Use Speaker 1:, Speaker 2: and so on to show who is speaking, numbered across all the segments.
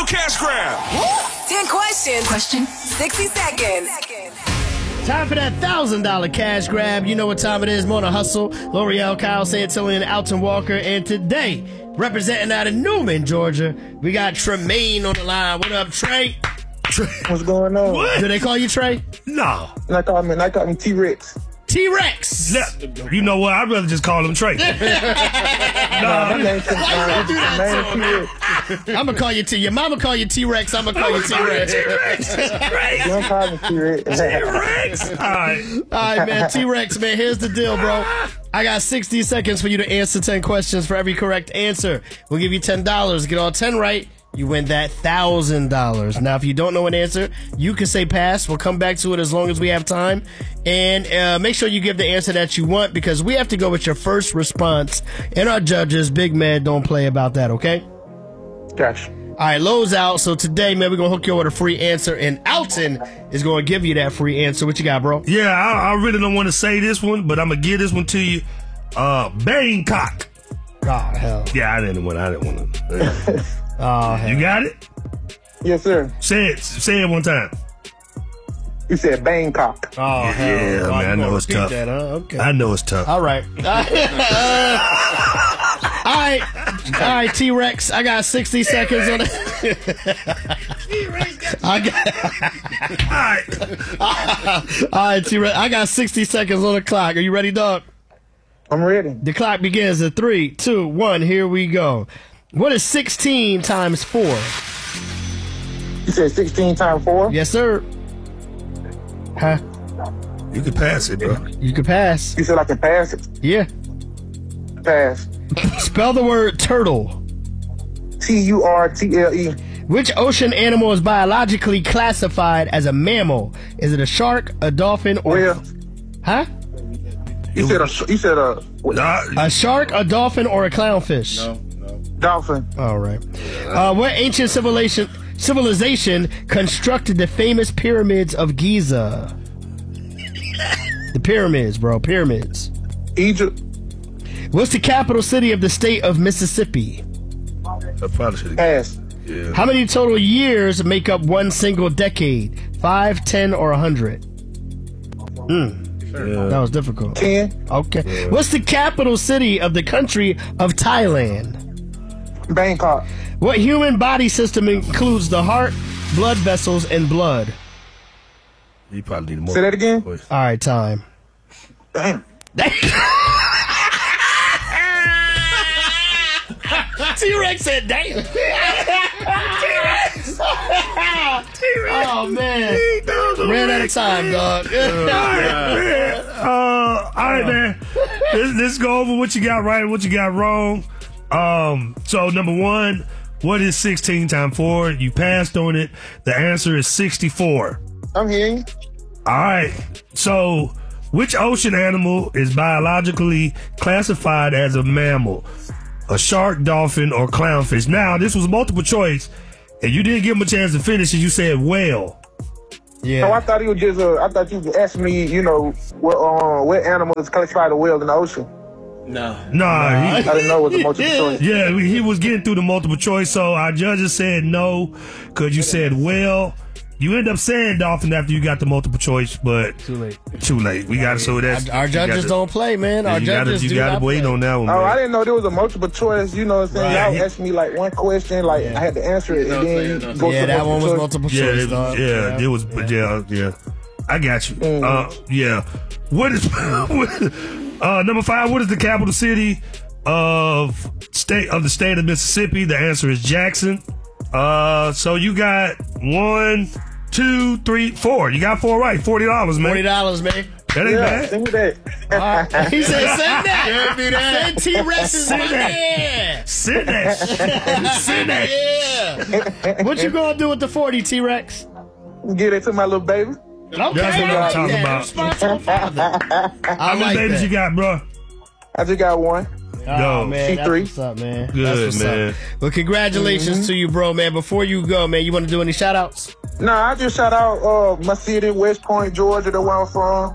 Speaker 1: cash grab.
Speaker 2: 10 questions. Question. 60 seconds.
Speaker 3: Time for that $1,000 cash grab. You know what time it is. Mona Hustle, L'Oreal, Kyle Santillan, Alton Walker. And today, representing out of Newman, Georgia, we got Tremaine on the line. What up, Trey?
Speaker 4: What's going on?
Speaker 1: What?
Speaker 3: Do they call you Trey?
Speaker 1: No.
Speaker 4: I call me T-Rex.
Speaker 3: T-Rex.
Speaker 1: You know what? I'd rather just call him Trey.
Speaker 4: My name's T-Rex.
Speaker 3: I'm going to call you T. Your mama call you T-Rex. I'm going to call you T-Rex.
Speaker 1: T-Rex. Right.
Speaker 4: Don't call me T-Rex.
Speaker 1: T-Rex. All right.
Speaker 3: All right, man. T-Rex, man. Here's the deal, bro. I got 60 seconds for you to answer 10 questions. For every correct answer, we'll give you $10. Get all 10 right, you win that $1,000. Now, if you don't know an answer, you can say pass. We'll come back to it as long as we have time. And make sure you give the answer that you want, because we have to go with your first response. And our judges, big man, don't play about that, okay?
Speaker 4: Gotcha.
Speaker 3: All right, Lowe's out. So today, man, we're going to hook you up with a free answer. And Alton is going to give you that free answer. What you got, bro?
Speaker 1: Yeah, I really don't want to say this one, but I'm going to give this one to you. Bangkok.
Speaker 3: Oh, hell.
Speaker 1: Yeah, I didn't want to.
Speaker 3: Oh, hell.
Speaker 1: You got it?
Speaker 4: Yes, sir.
Speaker 1: Say it one time.
Speaker 4: You said Bangkok.
Speaker 3: Oh, hell.
Speaker 1: Yeah,
Speaker 3: Oh,
Speaker 1: man, I
Speaker 3: you
Speaker 1: know
Speaker 3: gonna
Speaker 1: it's
Speaker 3: repeat
Speaker 1: tough.
Speaker 3: That, huh? Okay.
Speaker 1: I know it's tough.
Speaker 3: All right. All right, T-Rex. I got 60 seconds on it. All right, T-Rex. I got 60 seconds on the clock. Are you ready, dog?
Speaker 4: I'm ready.
Speaker 3: The clock begins at 3, 2, 1. Here we go. What is 16 times 4?
Speaker 4: You said 16 times 4?
Speaker 3: Yes, sir. Huh?
Speaker 1: You can pass it, bro.
Speaker 3: You can pass.
Speaker 4: You said I can pass it?
Speaker 3: Yeah.
Speaker 4: Pass.
Speaker 3: Spell the word turtle.
Speaker 4: Turtle.
Speaker 3: Which ocean animal is biologically classified as a mammal? Is it a shark, a dolphin, or...
Speaker 4: Well,
Speaker 3: Huh?
Speaker 4: you said
Speaker 3: A shark, a dolphin, or a clownfish?
Speaker 5: No.
Speaker 4: dolphin.
Speaker 3: All right. What ancient civilization constructed the famous pyramids of Giza? The pyramids, bro. Pyramids.
Speaker 4: Egypt.
Speaker 3: What's the capital city of the state of Mississippi?
Speaker 1: I probably should have.
Speaker 4: Pass.
Speaker 1: Yeah.
Speaker 3: How many total years make up one single decade? 5, 10, or 100? That was difficult.
Speaker 4: 10.
Speaker 3: Okay. What's the capital city of the country of Thailand?
Speaker 4: Bangkok.
Speaker 3: What human body system includes the heart, blood vessels, and blood?
Speaker 1: You probably need more.
Speaker 4: Say that again?
Speaker 3: All right, time.
Speaker 4: Damn.
Speaker 3: T-Rex said, damn. T-Rex. Oh, man. Ran out of time, dog.
Speaker 1: All right, man. Let's go over what you got right and what you got wrong. So number one, what is 16 times 4? You passed on it. The answer is 64.
Speaker 4: I'm hearing you.
Speaker 1: All right. So which ocean animal is biologically classified as a mammal? A shark, dolphin, or clownfish? Now, this was multiple choice, and you didn't give him a chance to finish, and you said whale.
Speaker 3: Yeah.
Speaker 4: So I thought you were just, I thought you asked me, you know, what animal is classified a whale in the ocean.
Speaker 1: Nah,
Speaker 4: I didn't know it was a multiple choice.
Speaker 1: yeah, he was getting through the multiple choice, so our judges said no, because you said whale. You end up saying dolphin after you got the multiple choice, but
Speaker 3: Too late.
Speaker 1: We got to, so that's...
Speaker 3: Our judges don't play, man. Our judges
Speaker 1: you
Speaker 3: do
Speaker 1: gotta
Speaker 3: not
Speaker 1: wait
Speaker 3: play.
Speaker 1: on that one,
Speaker 4: Oh,
Speaker 1: man.
Speaker 4: I didn't know there was a multiple choice. You know what I'm saying?
Speaker 1: Right.
Speaker 4: Y'all asked me like one question, like I had to answer it, and then you go
Speaker 3: Yeah,
Speaker 4: to
Speaker 3: that one was
Speaker 4: multiple choice.
Speaker 3: multiple choice, dog.
Speaker 1: It was, yeah. I got you. Yeah. What is number 5? What is the capital city of the state of Mississippi? The answer is Jackson. So you got 1, 2, 3, 4. You got 4 right. $40, man.
Speaker 3: $40, man.
Speaker 1: That ain't bad.
Speaker 4: Send me that.
Speaker 3: He said, send that. Send T-Rex's money. Yeah.
Speaker 1: Send that. Send that.
Speaker 3: Yeah. What you gonna do with the 40, T-Rex?
Speaker 4: Get it to my little baby.
Speaker 3: Okay.
Speaker 1: That's what I'm talking
Speaker 3: Yeah,
Speaker 1: about.
Speaker 3: responsible father.
Speaker 1: How many babies you got, bro?
Speaker 4: I just got one.
Speaker 3: Oh, man. That's
Speaker 4: C3.
Speaker 3: what's up, man.
Speaker 1: Good,
Speaker 3: That's what's
Speaker 1: man.
Speaker 3: up. Well, congratulations to you, bro, man. Before you go, man, you want to do any shout-outs?
Speaker 4: Nah, I just shout out my city, West Point, Georgia, the where I'm from.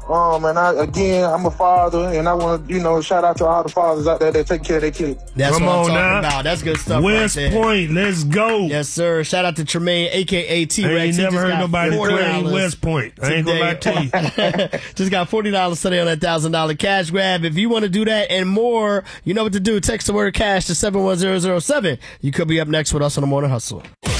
Speaker 4: And I'm a father, and I want to, shout out to all the fathers out there that take care of their kids.
Speaker 3: That's
Speaker 1: Come
Speaker 3: what I'm
Speaker 1: on
Speaker 3: talking
Speaker 1: now.
Speaker 3: about. That's good stuff.
Speaker 1: West
Speaker 3: right there.
Speaker 1: Point, let's go.
Speaker 3: Yes, sir. Shout out to Tremaine, aka T
Speaker 1: I
Speaker 3: Rex.
Speaker 1: ain't never heard nobody claim West Point. I ain't gonna lie to you.
Speaker 3: Just got $40 today on that $1,000 cash grab. If you want to do that and more, you know what to do. Text the word cash to 71007. You could be up next with us on the Morning Hustle.